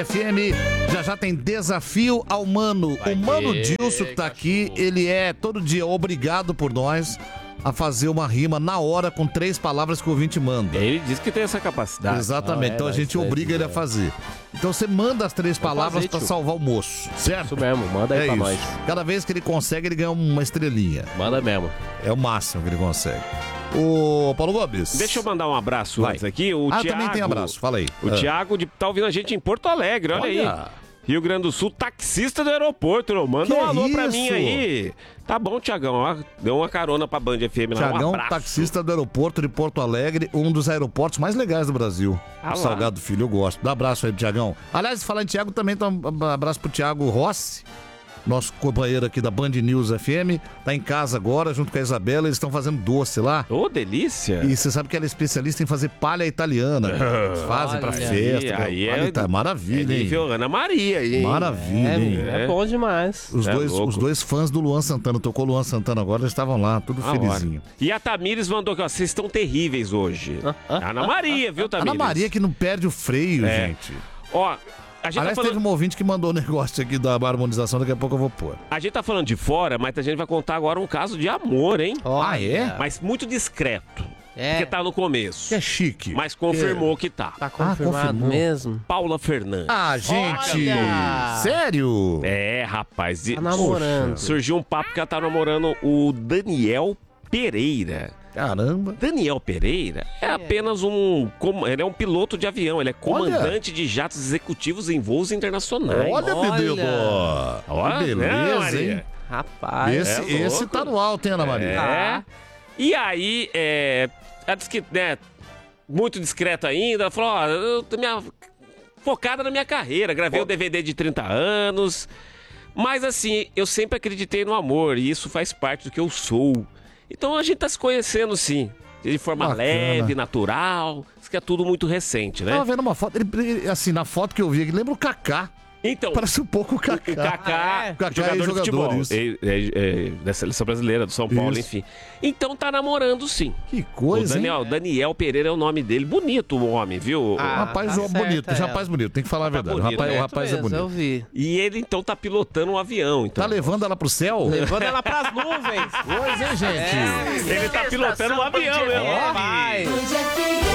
FM, já tem desafio ao Mano. O Mano Dilson que tá aqui, ele é todo dia obrigado por nós a fazer uma rima na hora com 3 palavras que o ouvinte manda. Ele diz que tem essa capacidade. Exatamente, então a gente obriga ele a fazer. Então você manda as 3 palavras pra salvar o moço, certo? Isso mesmo, manda aí pra nós. Cada vez que ele consegue, ele ganha uma estrelinha. Manda mesmo. É o máximo que ele consegue. Ô, Paulo Gomes. Deixa eu mandar um abraço antes aqui. O Thiago, também tem abraço, fala aí. O Thiago tá ouvindo a gente em Porto Alegre, olha aí. Rio Grande do Sul, taxista do aeroporto, manda um alô pra mim aí. Tá bom, Thiagão, ó, deu uma carona pra Band FM lá, Thiagão, taxista do aeroporto de Porto Alegre, um dos aeroportos mais legais do Brasil. Salgado Filho, eu gosto. Dá abraço aí, Thiagão. Aliás, falar em Thiago, também tá um abraço pro Thiago Rossi, nosso companheiro aqui da Band News FM, tá em casa agora, junto com a Isabela, eles estão fazendo doce lá. Ô, delícia! E você sabe que ela é especialista em fazer palha italiana. Eles fazem pra festa. Aí é maravilha, hein? Ana Maria, hein? Maravilha, hein? É bom demais. Os dois fãs do Luan Santana, tocou Luan Santana agora, eles estavam lá, tudo felizinho. E a Tamires mandou aqui, ó, vocês estão terríveis hoje. Ana Maria, viu, Tamires? Ana Maria que não perde o freio, gente. Ó... Aliás, teve um ouvinte que mandou um negócio aqui da harmonização, daqui a pouco eu vou pôr. A gente tá falando de fora, mas a gente vai contar agora um caso de amor, hein? É? Mas muito discreto. Porque tá no começo. É chique. Mas confirmou que tá. Tá confirmado mesmo? Paula Fernandes. Ah, gente! Sério? É, rapaz. Tá namorando. Surgiu um papo que ela tá namorando o Daniel Pereira. Caramba. Daniel Pereira é apenas ele é um piloto de avião, ele é comandante de jatos executivos em voos internacionais. Olha, menino! Olha, beleza, hein? Rapaz. Esse tá no alto, hein, Ana Maria? É. E aí, ela disse que, muito discreto ainda, ela falou, eu tô focada na minha carreira, gravei o DVD de 30 anos, mas assim, eu sempre acreditei no amor e isso faz parte do que eu sou. Então a gente tá se conhecendo, sim. De forma leve, natural. Isso que é tudo muito recente, né? Tava vendo uma foto, ele, assim, na foto que eu vi aqui, lembra o Kaká. Então, parece um pouco o Kaká. O Kaká é jogador de futebol. Da seleção brasileira, do São Paulo, enfim. Então tá namorando, sim. Que coisa, o Daniel Pereira é o nome dele. Bonito o homem, viu? Rapaz bonito, rapaz bonito. Tem que falar a verdade. O rapaz é bonito. Eu vi. E ele, então, tá pilotando um avião. Então. Tá levando ela pro céu? Levando ela pras nuvens. Pois é, gente. Ele tá pilotando um avião, meu.